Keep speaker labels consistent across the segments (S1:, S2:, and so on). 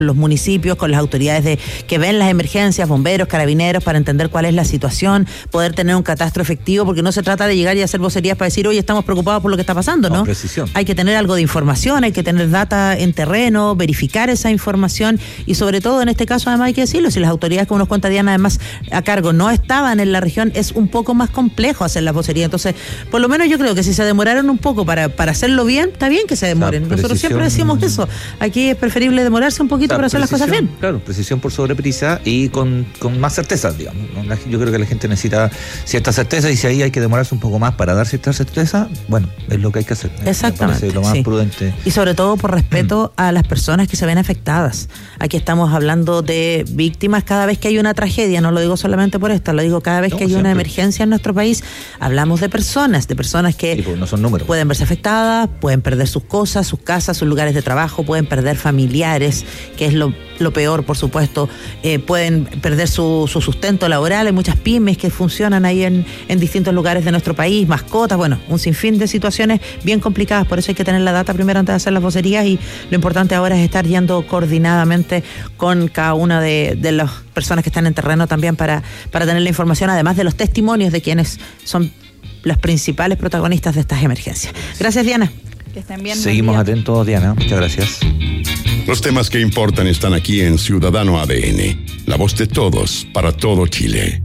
S1: los municipios, con las autoridades que ven las emergencias, bomberos, carabineros, para entender cuál es la situación, poder tener un catastro efectivo, porque no se trata de llegar y hacer vocerías para decir, oye, estamos preocupados por lo que está pasando, ¿no?
S2: Precisión.
S1: Hay que tener algo de información, hay que tener data en terreno, verificar esa información, y sobre todo en este caso, además hay que decirlo, si las autoridades, como nos cuenta Diana, además a cargo no estaban en la región, es un poco más complejo hacer las vocerías. Entonces, por lo menos yo creo que si se demoraron un poco para hacerlo bien, está bien que se demoren. Nosotros siempre decimos eso, aquí es preferible demorarse un poquito para hacer las cosas bien.
S2: Claro, precisión por sobreprisa y con más certeza, digamos. Yo creo que la gente necesita cierta certeza, y si ahí hay que demorarse un poco más para dar cierta certeza, bueno, es lo que hay que hacer.
S1: Exactamente.
S2: Me parece lo más prudente.
S1: Y sobre todo por respeto a las personas que se ven afectadas. Aquí estamos hablando de víctimas cada vez que hay una tragedia, no lo digo solamente por esto, lo digo cada vez que hay una emergencia en nuestro país, hablamos de personas que
S2: no son números.
S1: Pueden verse afectadas, pueden perder sus cosas, sus casas, sus lugares de trabajo, pueden perder familiares, que es lo peor, por supuesto, pueden perder su sustento laboral. Hay muchas pymes que funcionan ahí en distintos lugares de nuestro país, mascotas, bueno, un sinfín de situaciones bien complicadas. Por eso hay que tener la data primero antes de hacer las vocerías, y lo importante ahora es estar yendo coordinadamente con cada una de las personas que están en terreno también para tener la información, además de los testimonios de quienes son las principales protagonistas de estas emergencias. Gracias, Diana.
S3: Que estén bien.
S2: Seguimos atentos, Diana. Muchas gracias.
S4: Los temas que importan están aquí en Ciudadano ADN, la voz de todos para todo Chile.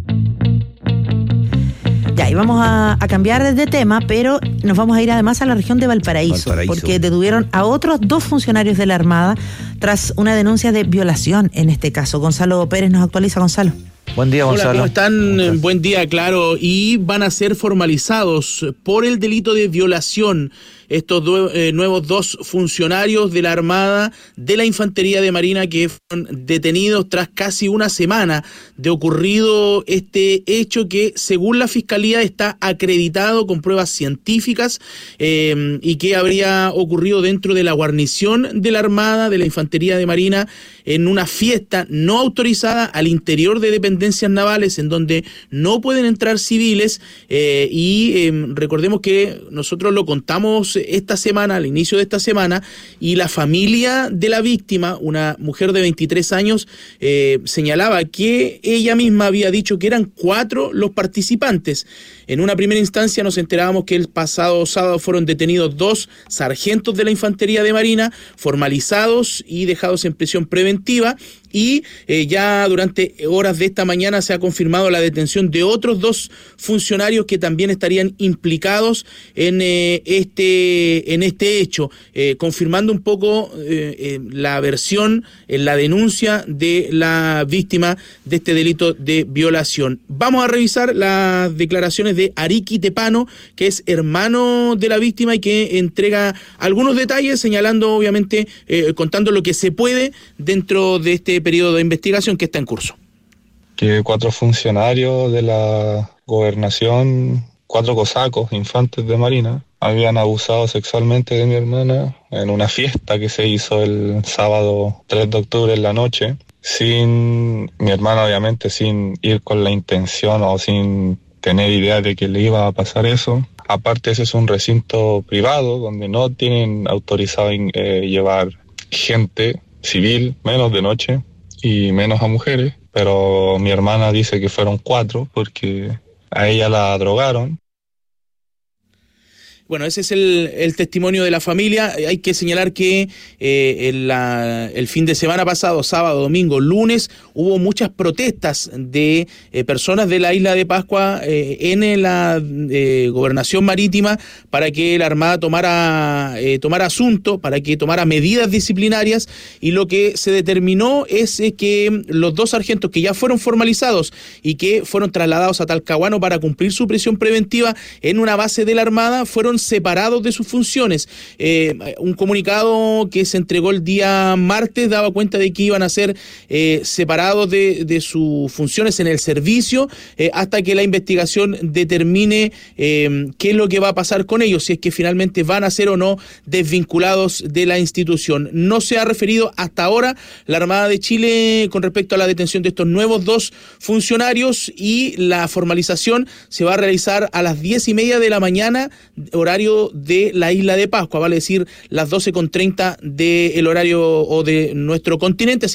S1: Ya, y vamos a cambiar de tema, pero nos vamos a ir además a la región de Valparaíso, porque detuvieron a otros 2 funcionarios de la Armada tras una denuncia de violación en este caso. Gonzalo Pérez nos actualiza. Gonzalo.
S2: Buen día, Gonzalo.
S5: Hola, ¿cómo están? Buen día, claro. Y van a ser formalizados por el delito de violación estos nuevos 2 funcionarios de la Armada, de la Infantería de Marina, que fueron detenidos tras casi una semana de ocurrido este hecho, que según la Fiscalía está acreditado con pruebas científicas, y que habría ocurrido dentro de la guarnición de la Armada, de la Infantería de Marina, en una fiesta no autorizada al interior de dependencias navales, en donde no pueden entrar civiles, y recordemos que nosotros lo contamos esta semana, al inicio de esta semana, y la familia de la víctima, una mujer de 23 años, señalaba que ella misma había dicho que eran 4 los participantes. En una primera instancia nos enterábamos que el pasado sábado fueron detenidos 2 sargentos de la Infantería de Marina, formalizados y dejados en prisión preventiva, y ya durante horas de esta mañana se ha confirmado la detención de otros 2 funcionarios que también estarían implicados en este hecho, confirmando un poco la versión, la denuncia de la víctima de este delito de violación. Vamos a revisar las declaraciones de Ariqui Tepano, que es hermano de la víctima y que entrega algunos detalles, señalando, obviamente, contando lo que se puede dentro de este periodo de investigación que está en curso.
S6: Que 4 funcionarios de la gobernación, 4 cosacos, infantes de Marina, habían abusado sexualmente de mi hermana en una fiesta que se hizo el sábado 3 de octubre en la noche, mi hermana obviamente sin ir con la intención o sin tener idea de que le iba a pasar eso. Aparte, ese es un recinto privado donde no tienen autorizado llevar gente civil, menos de noche y menos a mujeres, pero mi hermana dice que fueron 4 porque a ella la drogaron.
S5: Bueno, ese es el testimonio de la familia. Hay que señalar que el fin de semana pasado, sábado, domingo, lunes, hubo muchas protestas de personas de la isla de Pascua en la gobernación marítima para que la Armada tomara asunto, para que tomara medidas disciplinarias, y lo que se determinó es que los 2 sargentos que ya fueron formalizados y que fueron trasladados a Talcahuano para cumplir su prisión preventiva en una base de la Armada fueron separados de sus funciones. Un comunicado que se entregó el día martes daba cuenta de que iban a ser separados de sus funciones en el servicio hasta que la investigación determine qué es lo que va a pasar con ellos, si es que finalmente van a ser o no desvinculados de la institución. No se ha referido hasta ahora la Armada de Chile con respecto a la detención de estos nuevos 2 funcionarios, y la formalización se va a realizar a las 10:30 de la mañana, horario de la isla de Pascua, vale decir las 12:30 del horario o de nuestro continente.